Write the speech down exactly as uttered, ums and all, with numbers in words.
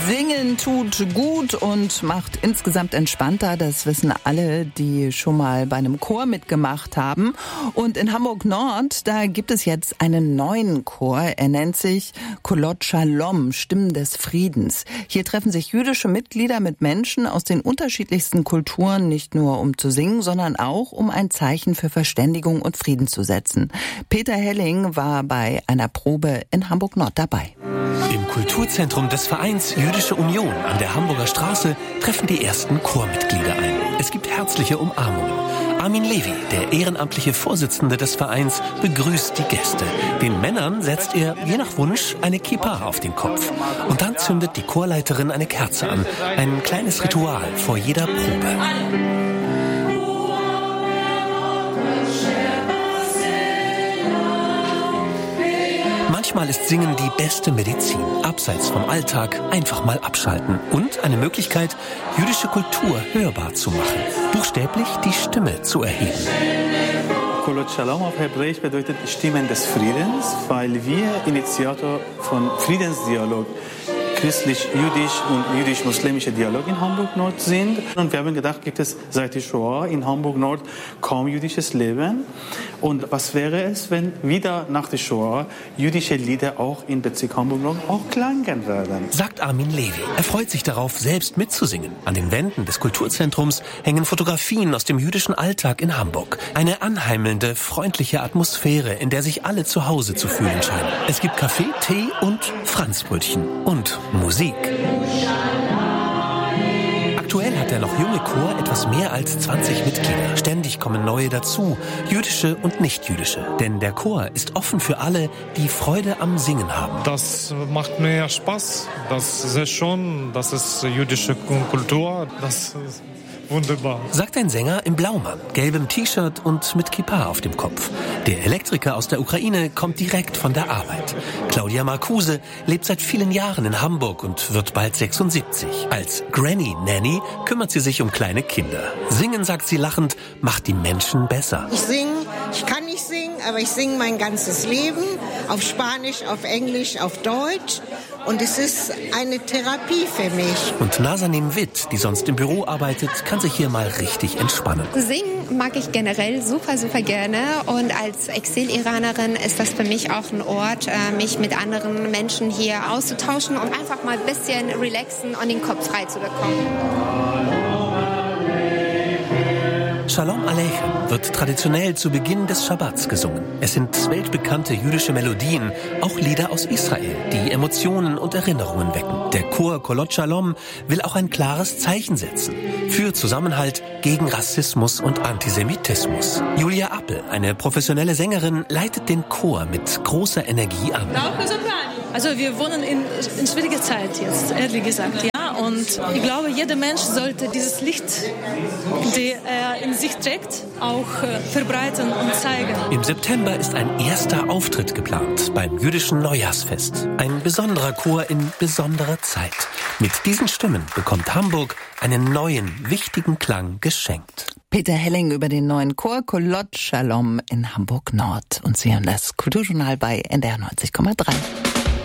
Singen tut gut und macht insgesamt entspannter. Das wissen alle, die schon mal bei einem Chor mitgemacht haben. Und in Hamburg-Nord, da gibt es jetzt einen neuen Chor. Er nennt sich Kolot Shalom, Stimmen des Friedens. Hier treffen sich jüdische Mitglieder mit Menschen aus den unterschiedlichsten Kulturen, nicht nur um zu singen, sondern auch um ein Zeichen für Verständigung und Frieden zu setzen. Peter Helling war bei einer Probe in Hamburg-Nord dabei. Im Kulturzentrum des Vereins Jüdische Union an der Hamburger Straße treffen die ersten Chormitglieder ein. Es gibt herzliche Umarmungen. Armin Levi, der ehrenamtliche Vorsitzende des Vereins, begrüßt die Gäste. Den Männern setzt er, je nach Wunsch, eine Kippa auf den Kopf. Und dann zündet die Chorleiterin eine Kerze an. Ein kleines Ritual vor jeder Probe. Manchmal ist Singen die beste Medizin. Abseits vom Alltag einfach mal abschalten. Und eine Möglichkeit, jüdische Kultur hörbar zu machen. Buchstäblich die Stimme zu erheben. Kolot Shalom auf Hebräisch bedeutet Stimmen des Friedens, weil wir Initiator von Friedensdialog, christlich-jüdisch und jüdisch-muslimischer Dialog in Hamburg-Nord sind. Und wir haben gedacht, gibt es seit der Shoah in Hamburg-Nord kaum jüdisches Leben. Und was wäre es, wenn wieder nach der Shoah jüdische Lieder auch in Bezirk Hamburg-Nord auch klingen würden? Sagt Armin Levi. Er freut sich darauf, selbst mitzusingen. An den Wänden des Kulturzentrums hängen Fotografien aus dem jüdischen Alltag in Hamburg. Eine anheimelnde, freundliche Atmosphäre, in der sich alle zu Hause zu fühlen scheinen. Es gibt Kaffee, Tee und Franzbrötchen. Und Musik. Aktuell hat der noch junge Chor etwas mehr als zwanzig Mitglieder. Ständig kommen neue dazu, jüdische und nicht-jüdische. Denn der Chor ist offen für alle, die Freude am Singen haben. Das macht mir Spaß. Das ist schon, das ist jüdische Kultur. Das ist wunderbar. Sagt ein Sänger im Blaumann, gelbem T-Shirt und mit Kippa auf dem Kopf. Der Elektriker aus der Ukraine kommt direkt von der Arbeit. Claudia Marcuse lebt seit vielen Jahren in Hamburg und wird bald sechsundsiebzig. Als Granny Nanny kümmert sie sich um kleine Kinder. Singen, sagt sie lachend, macht die Menschen besser. Ich singe, ich kann nicht singen, aber ich singe mein ganzes Leben. Auf Spanisch, auf Englisch, auf Deutsch. Und es ist eine Therapie für mich. Und Nazanim Witt, die sonst im Büro arbeitet, kann sich hier mal richtig entspannen. Singen mag ich generell super, super gerne. Und als Exil-Iranerin ist das für mich auch ein Ort, mich mit anderen Menschen hier auszutauschen und einfach mal ein bisschen relaxen und den Kopf frei zu bekommen. Shalom Aleichem wird traditionell zu Beginn des Schabbats gesungen. Es sind weltbekannte jüdische Melodien, auch Lieder aus Israel, die Emotionen und Erinnerungen wecken. Der Chor Kolot Shalom will auch ein klares Zeichen setzen. Für Zusammenhalt gegen Rassismus und Antisemitismus. Julia Appel, eine professionelle Sängerin, leitet den Chor mit großer Energie an. Also wir wohnen in, in schwieriger Zeit jetzt, ehrlich gesagt. Ja? Und ich glaube, jeder Mensch sollte dieses Licht, das er in sich trägt, auch äh, verbreiten und zeigen. Im September ist ein erster Auftritt geplant beim jüdischen Neujahrsfest. Ein besonderer Chor in besonderer Zeit. Mit diesen Stimmen bekommt Hamburg einen neuen, wichtigen Klang geschenkt. Peter Helling über den neuen Chor Kolot Shalom in Hamburg-Nord. Und Sie hören das Kulturjournal bei N D R neunzig Komma drei.